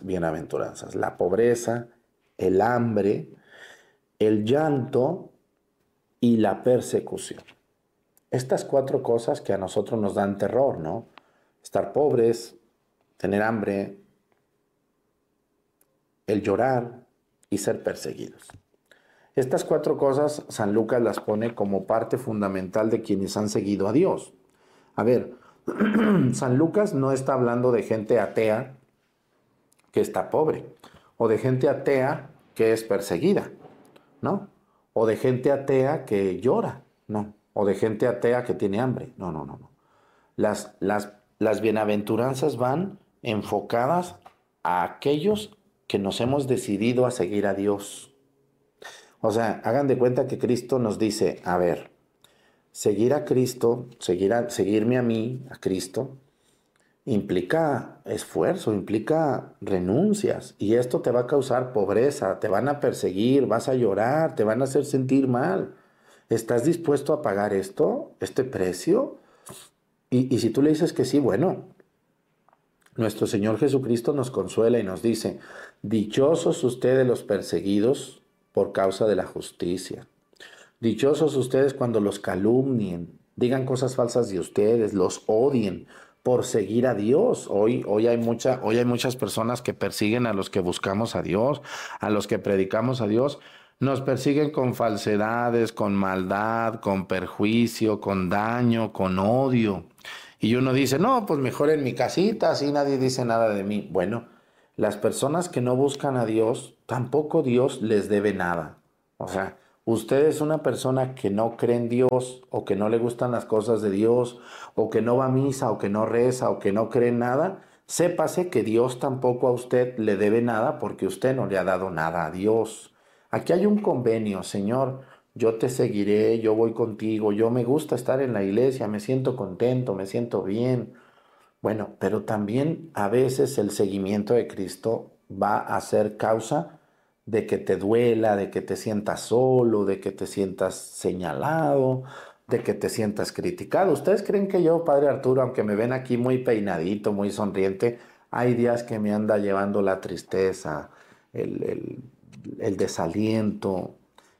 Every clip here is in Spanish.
bienaventuranzas: la pobreza, el hambre, el llanto y la persecución. Estas 4 cosas que a nosotros nos dan terror, ¿no? Estar pobres, tener hambre, el llorar y ser perseguidos. Estas 4 cosas San Lucas las pone como parte fundamental de quienes han seguido a Dios. A ver, San Lucas no está hablando de gente atea que está pobre, o de gente atea que es perseguida, ¿no? O de gente atea que llora, no. O de gente atea que tiene hambre, no, no, no, no. Las bienaventuranzas van enfocadas a aquellos que nos hemos decidido a seguir a Dios. O sea, hagan de cuenta que Cristo nos dice, a ver, seguir a Cristo, seguirme a mí, a Cristo, implica esfuerzo, implica renuncias, y esto te va a causar pobreza, te van a perseguir, vas a llorar, te van a hacer sentir mal. ¿Estás dispuesto a pagar esto, este precio? Y si tú le dices que sí, bueno, nuestro Señor Jesucristo nos consuela y nos dice, dichosos ustedes los perseguidos por causa de la justicia. Dichosos ustedes cuando los calumnien, digan cosas falsas de ustedes, los odien por seguir a Dios. Hoy hay muchas personas que persiguen a los que buscamos a Dios, a los que predicamos a Dios. Nos persiguen con falsedades, con maldad, con perjuicio, con daño, con odio. Y uno dice, no, pues mejor en mi casita, así nadie dice nada de mí. Bueno, las personas que no buscan a Dios, tampoco Dios les debe nada. O sea, usted es una persona que no cree en Dios, o que no le gustan las cosas de Dios, o que no va a misa, o que no reza, o que no cree en nada, sépase que Dios tampoco a usted le debe nada porque usted no le ha dado nada a Dios. Aquí hay un convenio, Señor, yo te seguiré, yo voy contigo, yo me gusta estar en la iglesia, me siento contento, me siento bien. Bueno, pero también a veces el seguimiento de Cristo va a ser causa de que te duela, de que te sientas solo, de que te sientas señalado, de que te sientas criticado. ¿Ustedes creen que yo, Padre Arturo, aunque me ven aquí muy peinadito, muy sonriente, hay días que me anda llevando la tristeza, el, el- el desaliento?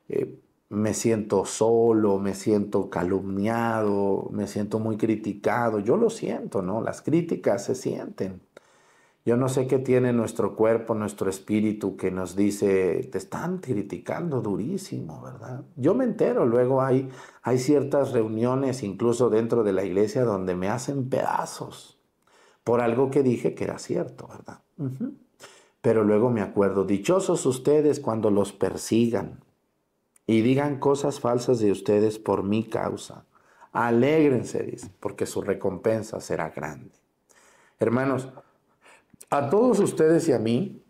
Me siento solo, me siento calumniado, me siento muy criticado. Yo lo siento, ¿no? Las críticas se sienten. Yo no sé qué tiene nuestro cuerpo, nuestro espíritu que nos dice, te están criticando durísimo, ¿verdad? Yo me entero, luego hay ciertas reuniones, incluso dentro de la iglesia, donde me hacen pedazos por algo que dije que era cierto, ¿verdad? Ujú. Pero luego me acuerdo, dichosos ustedes cuando los persigan y digan cosas falsas de ustedes por mi causa. Alégrense, dice, porque su recompensa será grande. Hermanos, a todos ustedes y a mí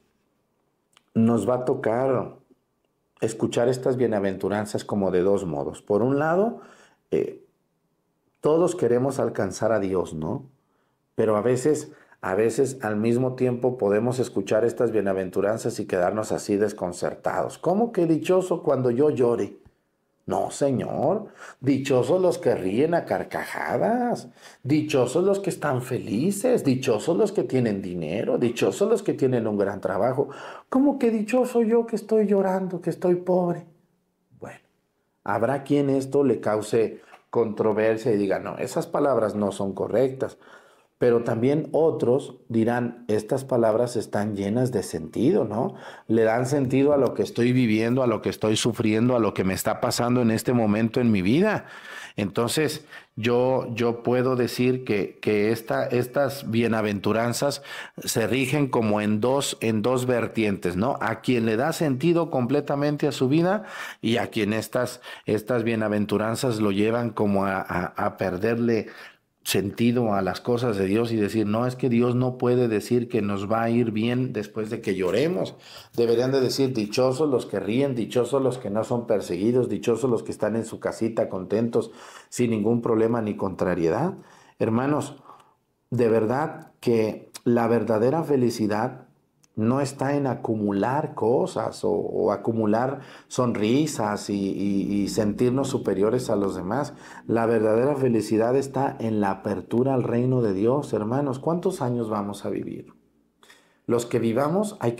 nos va a tocar escuchar estas bienaventuranzas como de 2 modos. Por un lado, eh, todos queremos alcanzar a Dios, ¿no? Pero a veces al mismo tiempo podemos escuchar estas bienaventuranzas y quedarnos así desconcertados. ¿Cómo que dichoso cuando yo llore? No, Señor, dichosos los que ríen a carcajadas, dichosos los que están felices, dichosos los que tienen dinero, dichosos los que tienen un gran trabajo. ¿Cómo que dichoso yo que estoy llorando, que estoy pobre? Bueno, habrá quien esto le cause controversia y diga, no, esas palabras no son correctas. Pero también otros dirán, estas palabras están llenas de sentido, ¿no? Le dan sentido a lo que estoy viviendo, a lo que estoy sufriendo, a lo que me está pasando en este momento en mi vida. Entonces, yo puedo decir que estas bienaventuranzas se rigen como en dos vertientes, ¿no? A quien le da sentido completamente a su vida y a quien estas bienaventuranzas lo llevan como a perderle sentido a las cosas de Dios y decir, no, es que Dios no puede decir que nos va a ir bien después de que lloremos. Deberían de decir, dichosos los que ríen, dichosos los que no son perseguidos, dichosos los que están en su casita contentos, sin ningún problema ni contrariedad. Hermanos, de verdad que la verdadera felicidad no está en acumular cosas o acumular sonrisas y sentirnos superiores a los demás. La verdadera felicidad está en la apertura al reino de Dios, hermanos. ¿Cuántos años vamos a vivir? los que vivamos hay